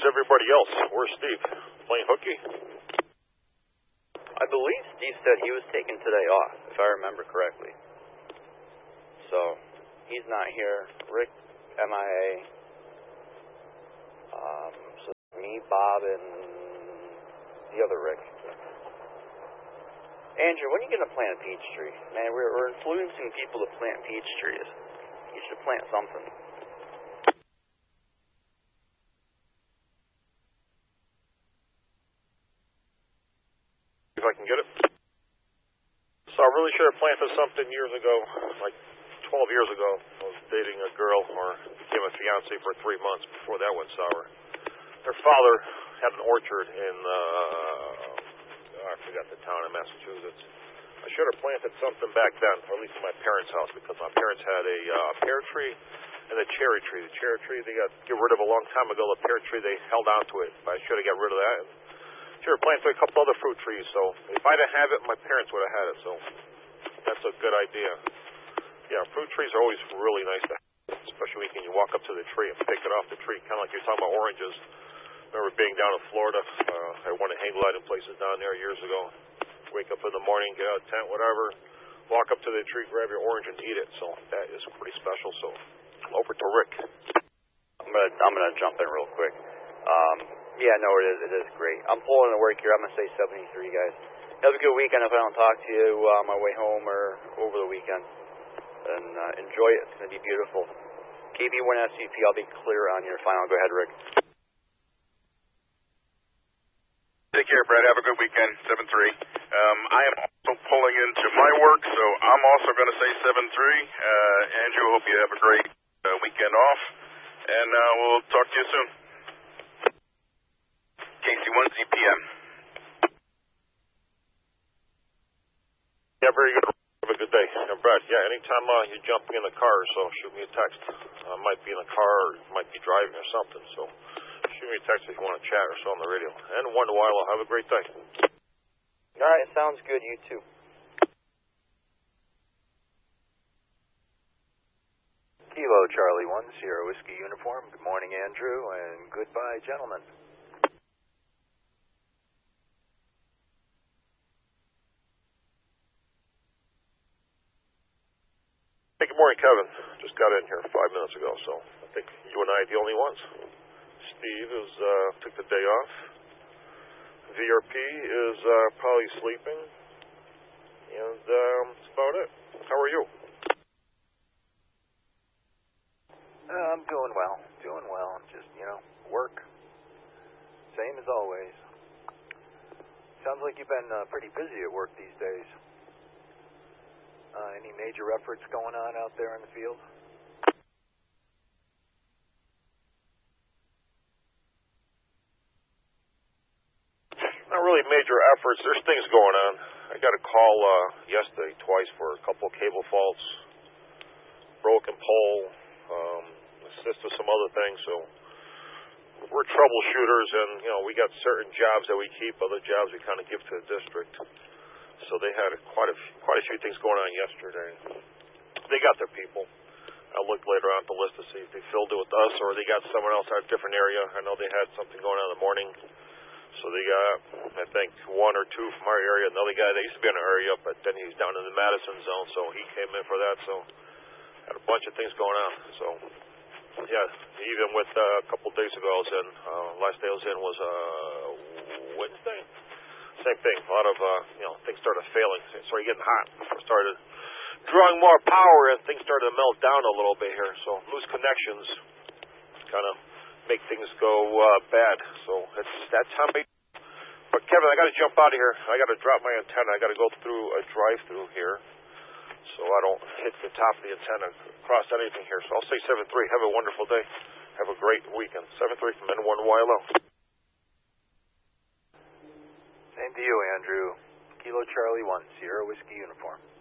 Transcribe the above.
everybody else? Where's Steve? Playing hooky? I believe Steve said he was taking today off, if I remember correctly. So, he's not here. Rick, MIA. So me, Bob, and the other Rick. Andrew, when are you going to plant a peach tree? Man, we're influencing people to plant peach trees. You should plant something. If I can get it. So I really should have planted something years ago, like 12 years ago. I was dating a girl, or became a fiance for 3 months before that went sour. Her father had an orchard in, I forgot the town in Massachusetts. I should have planted something back then, or at least in my parents' house, because my parents had a pear tree and a cherry tree. The cherry tree they got rid of a long time ago. The pear tree, they held on to it. But I should have got rid of that. And should have planted a couple other fruit trees. So if I didn't have it, my parents would have had it. So that's a good idea. Yeah, fruit trees are always really nice to have, especially when you walk up to the tree and pick it off the tree, kind of like you're talking about oranges. I remember being down in Florida. I went to hang gliding places down there years ago. Wake up in the morning, get out of the tent, whatever, walk up to the tree, grab your orange, and eat it. So that is pretty special. So over to Rick. I'm gonna jump in real quick. Yeah, no, it is great. I'm pulling to work here. I'm gonna say 73, guys. Have a good weekend if I don't talk to you on my way home or over the weekend. And enjoy it. It's gonna be beautiful. KB1 SCP. I'll be clear on your final. Go ahead, Rick. Take care, Brad. Have a good weekend. 7-3. I am also pulling into my work, so I'm also going to say 7-3. Andrew, hope you have a great weekend off, and we'll talk to you soon. KC1ZPM. Yeah, very good. Have a good day. Brad, yeah, anytime you're jumping in the car, so shoot me a text. I might be in the car, or might be driving or something, so shoot me a text if you want to chat or so on the radio. And one in a while, have a great day. All right, sounds good. You too. Kilo Charlie 1, Sierra Whiskey Uniform. Good morning, Andrew, and goodbye, gentlemen. Hey, good morning, Kevin. Just got in here 5 minutes ago, so I think you and I are the only ones. Steve took the day off. VRP is probably sleeping, and that's about it. How are you? I'm doing well. Just, work. Same as always. Sounds like you've been pretty busy at work these days. Any major efforts going on out there in the field? Not really major efforts. There's things going on. I got a call yesterday twice for a couple of cable faults, broken pole, assist with some other things. So we're troubleshooters, and we got certain jobs that we keep, other jobs we kind of give to the district. So they had quite a few things going on yesterday. They got their people. I'll look later on at the list to see if they filled it with us or they got someone else at a different area. I know they had something going on in the morning. So they got, I think, one or two from our area. Another guy that used to be in our area, but then he's down in the Madison zone, so he came in for that. So had a bunch of things going on. So, yeah, even with a couple of days ago I was in, last day I was in was Wednesday. Same thing. A lot of, things started failing. It started getting hot. Started drawing more power, and things started to melt down a little bit here. So loose connections kind of make things go bad. So that's how big. But Kevin, I got to jump out of here. I got to drop my antenna. I got to go through a drive-through here, so I don't hit the top of the antenna, cross anything here. So I'll say 7-3. Have a wonderful day. Have a great weekend. 7-3 from N1YLO. Same to you, Andrew. Kilo Charlie 1, Sierra Whiskey Uniform.